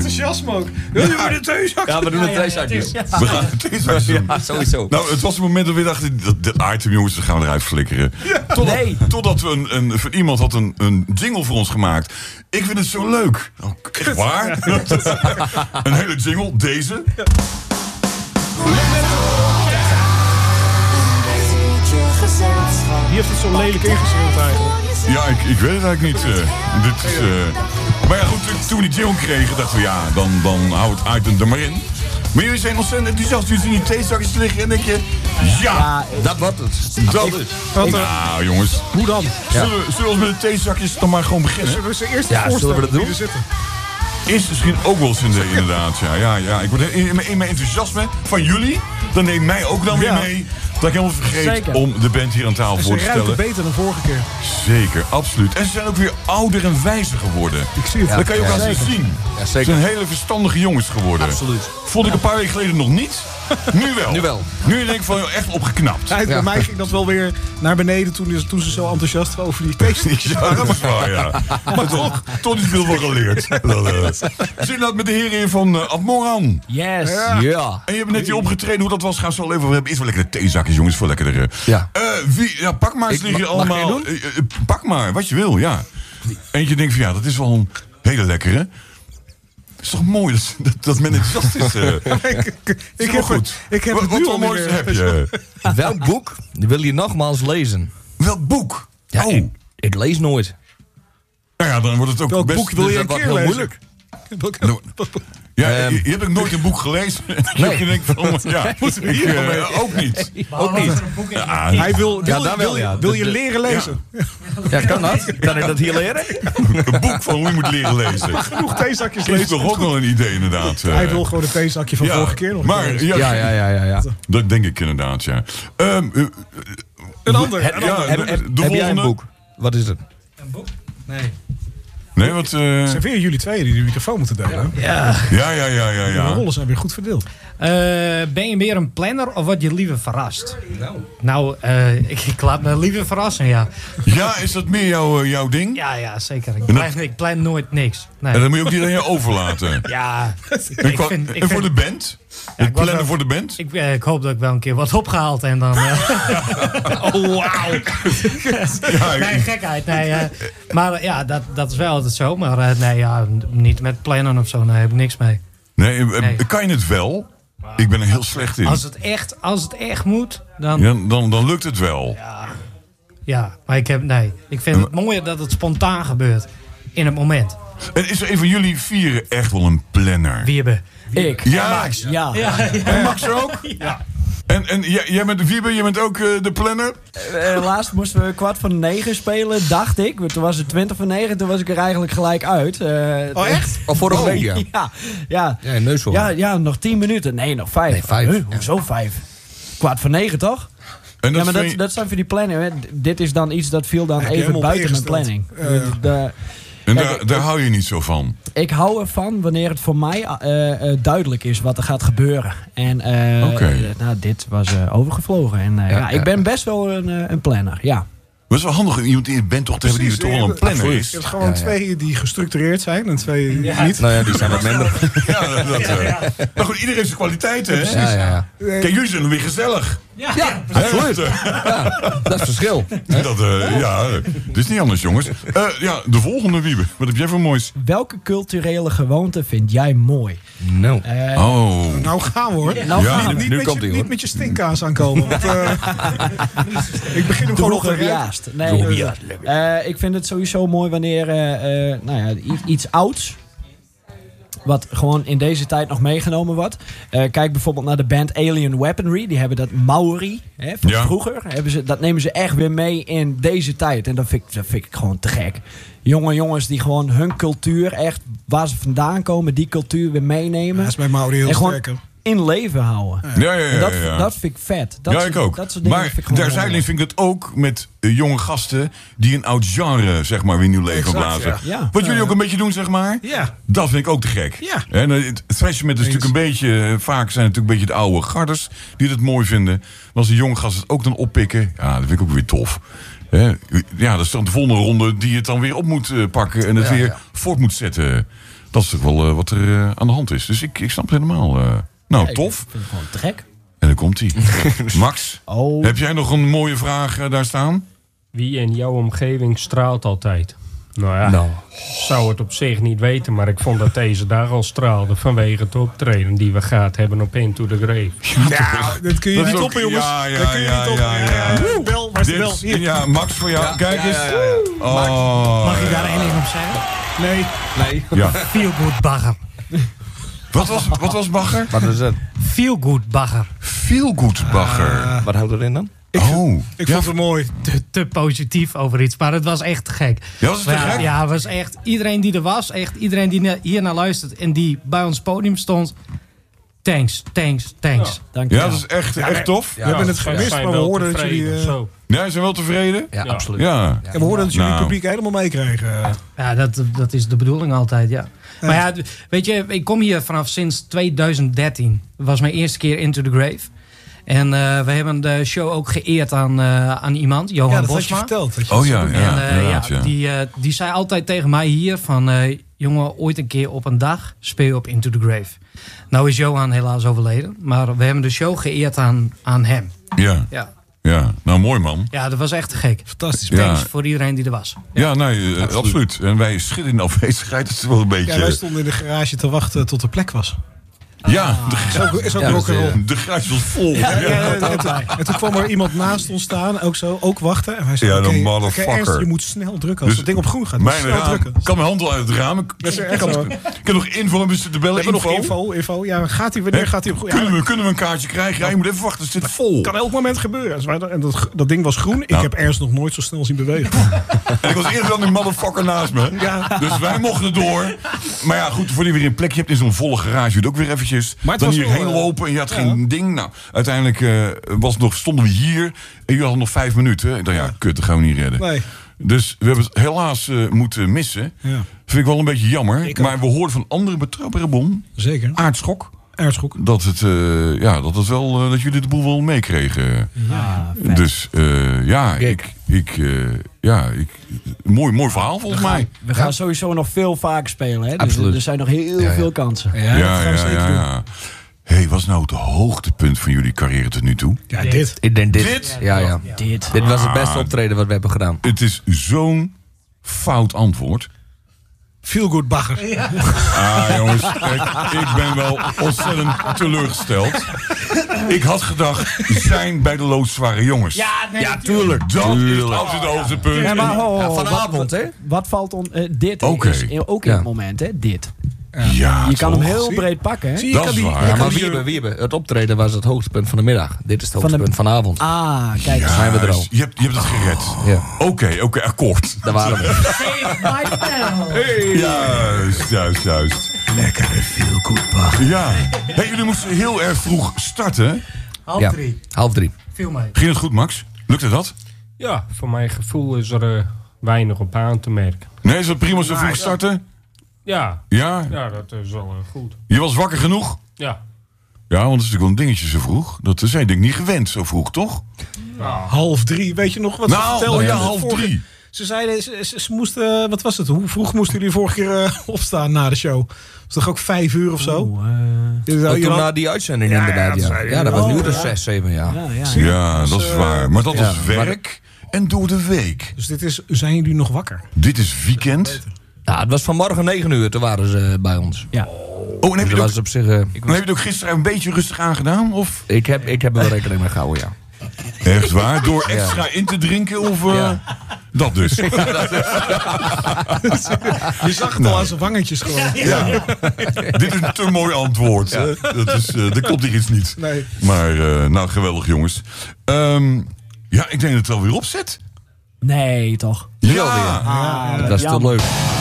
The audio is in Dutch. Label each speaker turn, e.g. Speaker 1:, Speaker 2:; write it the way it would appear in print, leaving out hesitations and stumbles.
Speaker 1: enthousiasme ook. Wil je de theezakjes?
Speaker 2: Ja, we doen het theezakjes.
Speaker 3: We gaan de theezakjes doen.
Speaker 2: Ja, sowieso.
Speaker 3: Nou, het was het moment dat we dachten, dat item, jongens, dat gaan we eruit flikkeren. Totdat we iemand had een jingle voor ons gemaakt. Ik vind het zo leuk. Oh, echt waar? Een hele jingle, deze. Ja.
Speaker 1: Die heeft het zo lelijk ingeschreeuwd eigenlijk.
Speaker 3: Ja, ik weet het eigenlijk niet. Dit is, maar ja, goed, toen we die jingle kregen, dachten we, ja, dan houdt het item er maar in. Maar jullie zijn ontzettend enthousiast. Jullie zien die theezakjes liggen en denk je, ja,
Speaker 2: dat wordt het.
Speaker 3: Nou, jongens.
Speaker 1: Hoe dan?
Speaker 3: Zullen we ons met de theezakjes dan maar gewoon beginnen?
Speaker 1: Zullen we ze eerst
Speaker 2: zullen we dat doen?
Speaker 1: er zitten?
Speaker 3: Is misschien ook wel eens inderdaad, ja. Ik word in mijn enthousiasme van jullie, dan neemt mij ook dan weer mee. Dat ik helemaal vergeet om de band hier aan tafel voor te stellen.
Speaker 1: Ze ruiken beter dan vorige keer.
Speaker 3: Zeker, absoluut. En ze zijn ook weer ouder en wijzer geworden.
Speaker 1: Ik zie het.
Speaker 3: Dat kan je ook aan ze zien.
Speaker 2: Ja,
Speaker 3: ze zijn hele verstandige jongens geworden.
Speaker 2: Absoluut.
Speaker 3: Vond ik een paar weken geleden nog niet. Nu wel.
Speaker 2: Nu wel.
Speaker 3: Nu denk ik van echt opgeknapt.
Speaker 1: Bij mij ging dat wel weer naar beneden toen ze zo enthousiast waren over die theezakjes.
Speaker 3: Ja, dat is waar, ja. Maar toch is veel van geleerd. We zitten nou met de heren hier van Admoran.
Speaker 2: Yes. Ja.
Speaker 3: En je hebt net hier opgetreden. Hoe dat was, gaan we zo even over hebben. Eerst wel lekkere theezakjes, jongens. Veel lekkerder. Pak maar eens liggen allemaal. Pak maar, wat je wil, ja. Eentje denkt van, ja, dat is wel een hele lekkere. Het is toch mooi dat men enthousiast is.
Speaker 1: Ik heb
Speaker 3: goed.
Speaker 1: Ik heb
Speaker 3: wat wat mooiste heb je?
Speaker 2: Welk boek wil je nogmaals lezen?
Speaker 3: Welk boek?
Speaker 2: Ja, ik lees nooit.
Speaker 3: Nou ja, dan wordt het ook
Speaker 1: welk
Speaker 3: best...
Speaker 1: boek wil je een keer lezen?
Speaker 2: Moeilijk.
Speaker 3: Ja, je hebt ook nooit een boek gelezen.
Speaker 2: Nee.
Speaker 3: Je denkt van, ja, ook niet.
Speaker 2: Ook niet.
Speaker 3: Ja,
Speaker 1: Hij wil je
Speaker 2: Dus
Speaker 1: leren lezen?
Speaker 2: Ja, kan dat? Kan ik dat hier leren?
Speaker 3: een boek van hoe je moet leren lezen.
Speaker 1: Genoeg theezakjes
Speaker 3: Is
Speaker 1: lezen.
Speaker 3: toch ook wel een idee, inderdaad.
Speaker 1: Hij wil gewoon het theezakje van vorige keer nog.
Speaker 3: Maar,
Speaker 2: Ja.
Speaker 3: dat denk ik inderdaad, ja.
Speaker 1: Een ander.
Speaker 2: Heb jij een boek? Wat is het?
Speaker 4: Een boek? Nee.
Speaker 3: Nee, wat...
Speaker 1: Het zijn weer jullie tweeën die de microfoon moeten delen.
Speaker 4: Ja.
Speaker 1: De rollen zijn weer goed verdeeld.
Speaker 4: Ben je meer een planner of word je liever verrast? Nou, ik laat me liever verrassen, ja.
Speaker 3: Ja, is dat meer jouw ding?
Speaker 4: Ja, zeker. Ik plan nooit niks. Nee.
Speaker 3: En dan moet je ook niet aan je overlaten.
Speaker 4: Ja.
Speaker 3: En voor de band? Het plannen voor de band?
Speaker 4: Ik hoop dat ik wel een keer wat opgehaald en dan...
Speaker 1: Oh, wauw.
Speaker 4: Nee, gekheid. Nee, maar ja, dat is wel altijd zo. Maar niet met plannen of zo. Nee, heb ik niks mee.
Speaker 3: Nee, kan je het wel? Ik ben er heel slecht in.
Speaker 4: Als het echt moet, dan...
Speaker 3: Ja, dan lukt het wel.
Speaker 4: Ja, maar ik vind het mooier dat het spontaan gebeurt. In het moment.
Speaker 3: En is er een van jullie vieren echt wel een planner?
Speaker 4: Wie hebben?
Speaker 5: Ik.
Speaker 3: Ja.
Speaker 5: Max. Ja.
Speaker 3: En Max er ook?
Speaker 4: Ja.
Speaker 3: En jij bent de Wiebe, jij bent ook de planner?
Speaker 5: Laatst moesten we 8:45 spelen, dacht ik. Toen was het 20:20, toen was ik er eigenlijk gelijk uit.
Speaker 1: Echt?
Speaker 2: Of vorige week, ja.
Speaker 5: Ja,
Speaker 2: neushoorn.
Speaker 5: Ja, nog 10 minuten. Nee, nog 5.
Speaker 2: Nee, 5.
Speaker 5: Hoezo 5? 8:45, toch?
Speaker 3: En
Speaker 5: Ja, maar dat zijn voor die planning. Dit is dan iets dat viel dan even buiten mijn planning.
Speaker 3: En daar hou je niet zo van?
Speaker 5: Ik hou ervan wanneer het voor mij duidelijk is wat er gaat gebeuren. En dit was overgevlogen. En ik ben best wel een planner, ja.
Speaker 3: Dat is wel handig om iemand in je band toch te hebben die toch wel een planner is.
Speaker 1: Je hebt gewoon twee die gestructureerd zijn en twee niet.
Speaker 2: Nou ja, die zijn wat minder.
Speaker 3: Maar goed, iedereen heeft zijn kwaliteiten, hè?
Speaker 2: Ja.
Speaker 3: Kijk, jullie zijn weer gezellig.
Speaker 2: Ja, absoluut. Dat is het verschil.
Speaker 3: Het is niet anders, jongens. De volgende, Wiebe. Wat heb jij voor moois?
Speaker 5: Welke culturele gewoonte vind jij mooi?
Speaker 2: Nou.
Speaker 1: Nou gaan we hoor.
Speaker 2: Nu komt hij hoor.
Speaker 1: Niet met je stinkkaas aankomen. Want, ik begin hem gewoon op te
Speaker 5: jaast. Nee, ik vind het sowieso mooi wanneer iets ouds, wat gewoon in deze tijd nog meegenomen wordt. Kijk bijvoorbeeld naar de band Alien Weaponry. Die hebben dat Maori van vroeger. Dat nemen ze echt weer mee in deze tijd. En dat vind ik gewoon te gek. Jonge jongens die gewoon hun cultuur, echt waar ze vandaan komen, die cultuur weer meenemen.
Speaker 1: Dat is bij Maori heel sterk.
Speaker 5: In leven houden. Dat vind ik vet.
Speaker 3: Ik ook. Maar daar zijdelings vind ik het ook met jonge gasten die een oud genre, zeg maar, weer nieuw leven blazen.
Speaker 5: Ja.
Speaker 3: Wat jullie ook een beetje doen, zeg maar.
Speaker 1: Ja.
Speaker 3: Dat vind ik ook te gek.
Speaker 1: Ja.
Speaker 3: En het freshman is natuurlijk een beetje, vaak zijn het natuurlijk een beetje de oude garders die het mooi vinden. Maar als die jonge gasten het ook dan oppikken, dat vind ik ook weer tof. Ja, dat is dan de volgende ronde die het dan weer op moet pakken en het weer voort moet zetten. Dat is toch wel wat er aan de hand is. Dus ik snap het helemaal. Tof.
Speaker 5: Ik vind het gewoon te gek.
Speaker 3: En dan komt hij. Max,
Speaker 5: Oh.
Speaker 3: heb jij nog een mooie vraag daar staan?
Speaker 6: Wie in jouw omgeving straalt altijd? Nou ja, zou het op zich niet weten, maar ik vond dat deze dag al straalde vanwege het optreden die we gehad hebben op Into the Grave.
Speaker 1: Ja, dat kun je
Speaker 3: Dat
Speaker 1: niet
Speaker 3: is ook-
Speaker 1: toppen, jongens.
Speaker 3: ja,
Speaker 1: Dat kun je niet toppen.
Speaker 3: ja.
Speaker 1: Bel, waar is de bel? Hier.
Speaker 3: Ja, Max voor jou. Kijk eens. Oh,
Speaker 4: Mag ik daar één ding op zeggen?
Speaker 1: Nee.
Speaker 3: Ja.
Speaker 4: Feel good bagger.
Speaker 3: Wat was bagger?
Speaker 2: Wat is het?
Speaker 4: Feel good bagger.
Speaker 3: Feelgood bagger.
Speaker 2: Wat houdt erin dan?
Speaker 1: Ik vond het mooi.
Speaker 4: Te positief over iets, maar het was echt te gek.
Speaker 3: Ja, was het te gek?
Speaker 4: Ja, het was echt iedereen die er was, echt iedereen die hier naar luistert en die bij ons podium stond. Thanks.
Speaker 5: Dank je
Speaker 3: Ja,
Speaker 5: wel.
Speaker 3: dat is echt tof.
Speaker 1: We hebben het gemist, maar we hoorden dat jullie...
Speaker 3: Ja, zijn wel tevreden?
Speaker 2: Ja, absoluut.
Speaker 3: Ja.
Speaker 1: En we hoorden dat jullie het
Speaker 3: Nou.
Speaker 1: publiek helemaal meekregen.
Speaker 4: Ja, dat is de bedoeling altijd, ja. Maar ja, weet je, ik kom hier vanaf sinds 2013. Dat was mijn eerste keer Into the Grave. En we hebben de show ook geëerd aan iemand, Johan
Speaker 1: Ja, dat had je
Speaker 4: Bosma.
Speaker 1: verteld. Dat je
Speaker 3: Oh ja,
Speaker 1: dat
Speaker 3: ja.
Speaker 4: En
Speaker 3: inderdaad,
Speaker 4: die zei altijd tegen mij hier van... jongen, ooit een keer op een dag speel je op Into the Grave. Nou is Johan helaas overleden. Maar we hebben de show geëerd aan hem.
Speaker 3: Ja. Ja, nou mooi man.
Speaker 4: Ja, dat was echt te gek.
Speaker 1: Fantastisch.
Speaker 3: Ja.
Speaker 4: Thanks voor iedereen die er was.
Speaker 3: Ja, nee, absoluut. En wij schudden in de afwezigheid. Dat is wel een beetje...
Speaker 1: Ja, wij stonden in de garage te wachten tot er plek was.
Speaker 3: Ja,
Speaker 1: Is ook
Speaker 2: Ja,
Speaker 1: rock'n'roll.
Speaker 3: de garage was vol.
Speaker 1: En toen kwam er iemand naast ons staan, ook wachten. En wij
Speaker 3: Ja,
Speaker 1: zeiden,
Speaker 3: de
Speaker 1: oké,
Speaker 3: motherfucker.
Speaker 1: Ernst, je moet snel drukken als
Speaker 3: Dus
Speaker 1: het ding op groen gaat. Je moet
Speaker 3: Mijn
Speaker 1: snel
Speaker 3: raam,
Speaker 1: drukken.
Speaker 3: ik kan mijn hand al uit het raam. Ik kan nog info hebben ze te bellen.
Speaker 1: We hebben nog info. Ja, wanneer gaat hij op groen? Ja,
Speaker 3: Kunnen we een kaartje krijgen? Ja, je moet even wachten, het zit vol.
Speaker 1: kan elk moment gebeuren. En dat ding was groen. Ik
Speaker 3: Nou.
Speaker 1: heb Ernst nog nooit zo snel zien bewegen.
Speaker 3: En ik was eerder dan die motherfucker naast me.
Speaker 1: Ja.
Speaker 3: Dus wij mochten door. Maar ja, goed, voor je weer een plekje hebt in zo'n volle garage, doet ook weer eventjes.
Speaker 1: Maar het
Speaker 3: Dan
Speaker 1: was
Speaker 3: hier
Speaker 1: wel,
Speaker 3: heen lopen en je had geen ding. Nou, uiteindelijk stonden we hier en jullie hadden nog 5 minuten. Ik dacht, ja, kut, dat gaan we niet redden.
Speaker 1: Nee.
Speaker 3: Dus we hebben het helaas moeten missen.
Speaker 1: Ja.
Speaker 3: Vind ik wel een beetje jammer.
Speaker 1: Ik ook.
Speaker 3: Maar we hoorden van andere betrouwbare bron,
Speaker 1: Zeker.
Speaker 3: Aardschok,
Speaker 1: Aardschok.
Speaker 3: dat dat jullie de boel wel meekregen.
Speaker 5: Ja, vet.
Speaker 3: Dus mooi verhaal volgens mij.
Speaker 5: We gaan sowieso nog veel vaker spelen. Hè? Dus
Speaker 2: Absoluut.
Speaker 5: er zijn nog heel veel kansen.
Speaker 1: Ja, dat gaan we zeker doen.
Speaker 3: Hey, wat is nou het hoogtepunt van jullie carrière tot nu toe?
Speaker 1: Ja, dit.
Speaker 2: Ik denk dit.
Speaker 3: Dit?
Speaker 2: Ja.
Speaker 5: Dit.
Speaker 2: Dit was het beste optreden wat we hebben gedaan.
Speaker 3: Het is zo'n fout antwoord.
Speaker 1: Feel good bagger.
Speaker 3: Jongens, kijk, ik ben wel ontzettend teleurgesteld. Ik had gedacht, zijn bij de loodzware jongens.
Speaker 4: Ja,
Speaker 3: tuurlijk. Dat is het absolute hoogtepunt.
Speaker 5: Ja, maar
Speaker 2: vanavond, hè?
Speaker 5: Wat valt dit
Speaker 3: Oké.
Speaker 5: is ook in het moment, hè? Dit.
Speaker 3: Ja,
Speaker 5: Je kan
Speaker 3: toch?
Speaker 5: hem heel
Speaker 1: Zie-
Speaker 5: breed pakken, hè?
Speaker 1: Zie je,
Speaker 3: Dat
Speaker 1: kan
Speaker 3: is
Speaker 1: die...
Speaker 3: waar.
Speaker 1: je
Speaker 2: Ja,
Speaker 1: kan
Speaker 2: maar
Speaker 1: die-
Speaker 2: wie hebben? Het optreden was het hoogtepunt van de middag. Dit is het hoogtepunt vanavond.
Speaker 5: Ah, kijk eens.
Speaker 2: zijn we er al.
Speaker 3: Je hebt het gered.
Speaker 2: Ja,
Speaker 3: Oké, akkoord.
Speaker 2: daar waren we.
Speaker 3: Juist. Lekkere feel good bagger. Ja. Hey, jullie moesten heel erg vroeg starten.
Speaker 2: Ja,
Speaker 4: 2:30.
Speaker 2: 2:30.
Speaker 4: Viel mee.
Speaker 3: Ging het goed, Max? Lukte dat?
Speaker 6: Ja, voor mijn gevoel is er weinig op aan te merken.
Speaker 3: Nee, is het prima zo vroeg starten?
Speaker 6: Ja,
Speaker 3: Ja?
Speaker 6: dat is wel goed.
Speaker 3: Je was wakker genoeg?
Speaker 6: Ja,
Speaker 3: Ja, want het is natuurlijk wel een dingetje zo vroeg. Dat zijn denk ik niet gewend zo vroeg, toch?
Speaker 1: 2:30. Weet je nog wat ze vertelden?
Speaker 3: ja,
Speaker 1: De vorige-
Speaker 3: 2:30.
Speaker 1: Ze zeiden, ze moesten... Wat was het? Hoe vroeg moesten jullie vorige keer opstaan na de show? Was toch ook 5 uur of zo?
Speaker 2: Toen na die uitzending inderdaad,
Speaker 1: dat
Speaker 2: ja.
Speaker 1: zei je.
Speaker 2: Ja, dat was
Speaker 5: Oh,
Speaker 2: nu de
Speaker 5: ja.
Speaker 2: 6, 7 jaar.
Speaker 3: Ja, dat is waar. Maar dat
Speaker 2: ja,
Speaker 3: is werk en door de week.
Speaker 1: Dus zijn jullie nog wakker?
Speaker 3: Dit is weekend.
Speaker 2: Ja, het was vanmorgen 9 uur, toen waren ze bij ons.
Speaker 5: Ja.
Speaker 3: Oh, en heb
Speaker 2: Dus
Speaker 3: je,
Speaker 2: dat
Speaker 3: het
Speaker 2: was
Speaker 3: ook,
Speaker 2: op zich...
Speaker 3: dan heb je het ook gisteren een beetje rustig aangedaan? Of
Speaker 2: ik heb er wel rekening mee gehouden, ja.
Speaker 3: echt waar? Door extra in te drinken? Of
Speaker 2: Ja.
Speaker 3: dat dus?
Speaker 1: Je zag het al aan zijn wangetjes gewoon.
Speaker 3: Ja. Dit is een te mooi antwoord. Hè? Er klopt hier iets niet.
Speaker 1: Nee.
Speaker 3: Maar nou, geweldig jongens. Ja, ik denk dat het wel weer op zit.
Speaker 5: Nee, toch?
Speaker 3: Ja.
Speaker 2: Dat is te leuk.